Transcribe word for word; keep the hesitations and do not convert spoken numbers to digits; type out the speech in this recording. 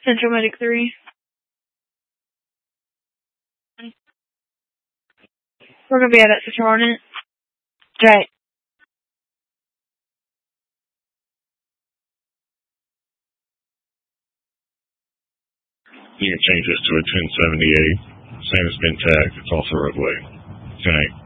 Central Medic three. We're going to be at that Central Hornet. Right. You can change this to a ten seventy-eight. Same as been tagged. It's also roadway. ten eight.